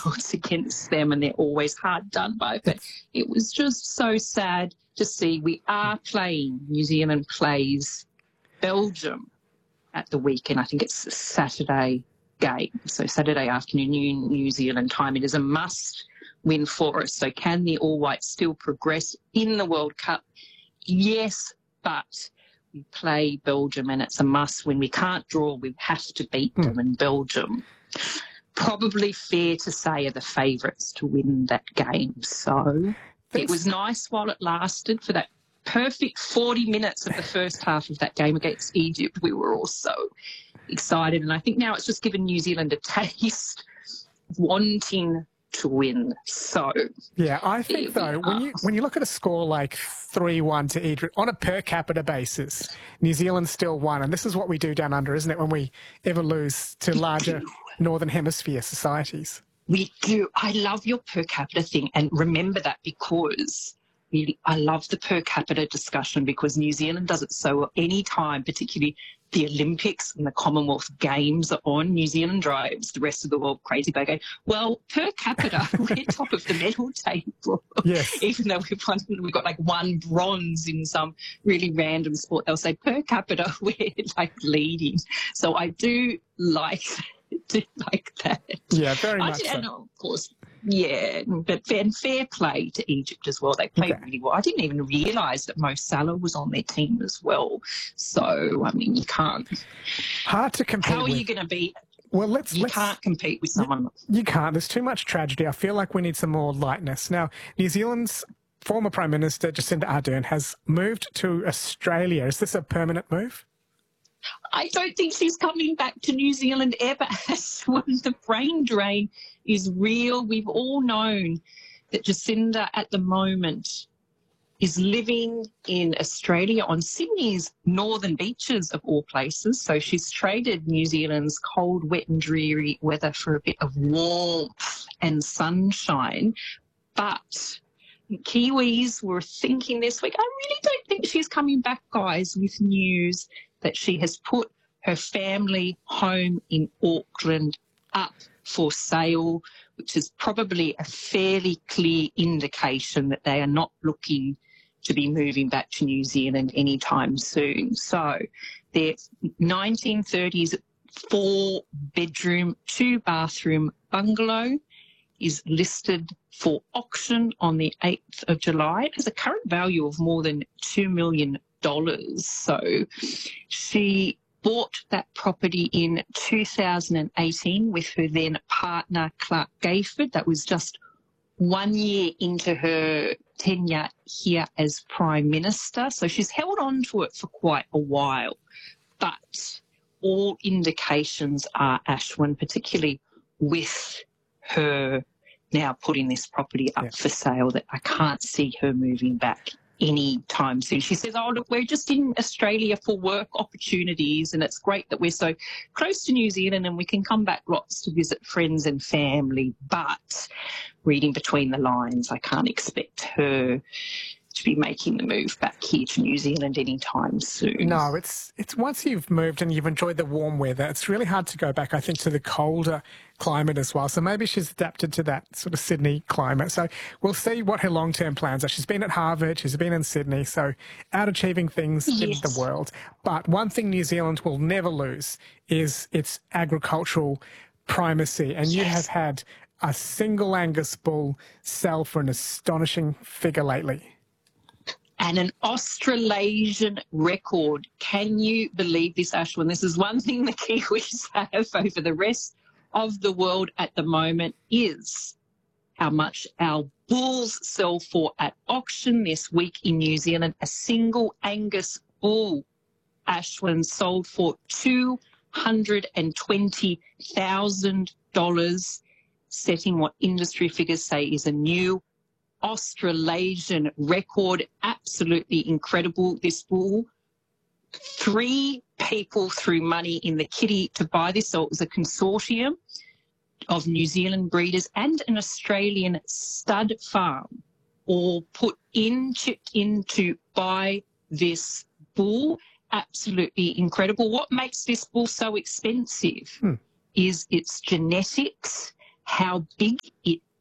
results against them, and they're always hard done by. But it was just so sad to see. We are playing, New Zealand plays Belgium at the weekend. I think it's a Saturday game, so Saturday afternoon New Zealand time. It is a must win for us. So can the All Whites still progress in the World Cup? Yes, but we play Belgium and it's a must win. We can't draw. We have to beat them, and Belgium, probably fair to say, are the favourites to win that game. So it was nice while it lasted. For that perfect 40 minutes of the first half of that game against Egypt, we were all so excited. And I think now it's just given New Zealand a taste of wanting to win. So yeah, I think though, when you look at a score like 3-1 to Egypt on a per capita basis, New Zealand still won, and this is what we do down under, isn't it? When we ever lose to larger Northern Hemisphere societies, we do. I love your per capita thing, and remember that, because really, I love the per capita discussion, because New Zealand does it so well. Any time, particularly the Olympics and the Commonwealth Games are on, New Zealand drives the rest of the world crazy by going, well, per capita, we're top of the medal table. Yes. Even though we've got like one bronze in some really random sport, they'll say per capita, we're like leading. So I do like that. Yeah, very much so. And of course, yeah, but fair play to Egypt as well. They played really well. I didn't even realise that Mo Salah was on their team as well. So, I mean, you can't. Hard to compete. How are you going to beat? Well, you can't compete with someone. You can't. There's too much tragedy. I feel like we need some more lightness. Now, New Zealand's former Prime Minister, Jacinda Ardern, has moved to Australia. Is this a permanent move? I don't think she's coming back to New Zealand ever. When the brain drain is real. We've all known that Jacinda at the moment is living in Australia on Sydney's northern beaches of all places. So she's traded New Zealand's cold, wet and dreary weather for a bit of warmth and sunshine. But Kiwis were thinking this week, I really don't think she's coming back, guys, with news that she has put her family home in Auckland up for sale, which is probably a fairly clear indication that they are not looking to be moving back to New Zealand anytime soon. So their 1930s 4-bedroom, 2-bathroom bungalow is listed for auction on the 8th of July. It has a current value of more than $2 million. So she bought that property in 2018 with her then partner, Clark Gayford. That was just 1 year into her tenure here as Prime Minister. So she's held on to it for quite a while. But all indications are, Ashwin, particularly with her now putting this property up for sale, that I can't see her moving back any time soon. She says, oh, look, we're just in Australia for work opportunities, and it's great that we're so close to New Zealand and we can come back lots to visit friends and family. But reading between the lines, I can't expect her to be making the move back here to New Zealand anytime soon. No, it's once you've moved and you've enjoyed the warm weather, it's really hard to go back, I think, to the colder climate as well. So maybe she's adapted to that sort of Sydney climate. So we'll see what her long-term plans are. She's been at Harvard, she's been in Sydney, so out achieving things in the world. But one thing New Zealand will never lose is its agricultural primacy. And you have had a single Angus bull sell for an astonishing figure lately. And an Australasian record. Can you believe this, Ashwin? This is one thing the Kiwis have over the rest of the world at the moment, is how much our bulls sell for at auction this week in New Zealand. A single Angus bull, Ashwin, sold for $220,000, setting what industry figures say is a new Australasian record. Absolutely incredible, this bull. 3 people threw money in the kitty to buy this. So it was a consortium of New Zealand breeders and an Australian stud farm all chipped in to buy this bull. Absolutely incredible. What makes this bull so expensive is its genetics, how big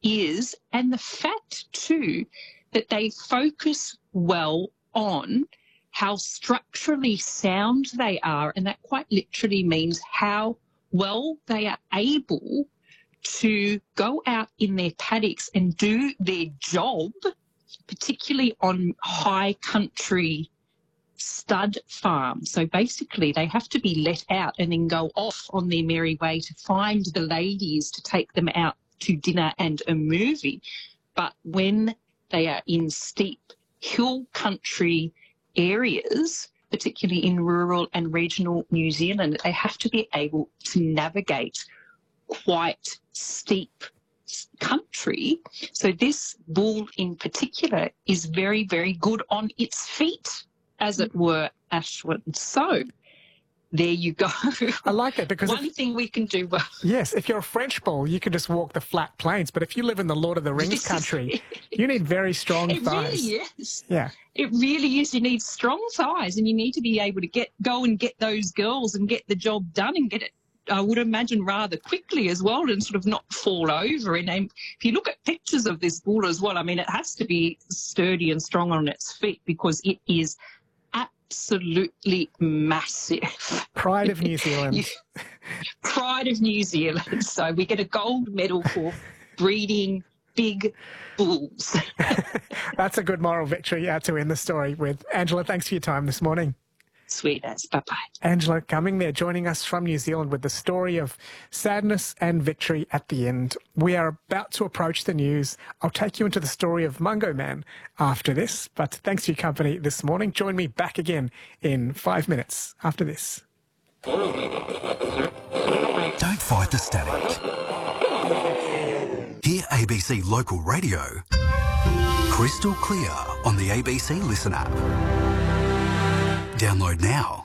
is, and the fact too that they focus well on how structurally sound they are, and that quite literally means how well they are able to go out in their paddocks and do their job, particularly on high country stud farms. So basically they have to be let out and then go off on their merry way to find the ladies to take them out to dinner and a movie. But when they are in steep hill country areas, particularly in rural and regional New Zealand, they have to be able to navigate quite steep country. So this bull in particular is very, very good on its feet, as it were, Ashwin. So there you go. I like it because one thing we can do well. Yes, if you're a French bull, you can just walk the flat plains. But if you live in the Lord of the Rings country, you need very strong thighs. It really is. Yeah. It really is. You need strong thighs, and you need to be able to go and get those girls and get the job done and get it, I would imagine, rather quickly as well, and sort of not fall over. And if you look at pictures of this bull as well, I mean, it has to be sturdy and strong on its feet because it is absolutely massive. Pride of New Zealand. Pride of New Zealand. So we get a gold medal for breeding big bulls. That's a good moral victory to end the story with. Angela, thanks for your time this morning. Sweet as. Bye-bye. Angela Cumming there, joining us from New Zealand with the story of sadness and victory at the end. We are about to approach the news. I'll take you into the story of Mungo Man after this, but thanks for your company this morning. Join me back again in 5 minutes after this. Don't fight the static. Hear ABC Local Radio crystal clear on the ABC Listen app. Download now.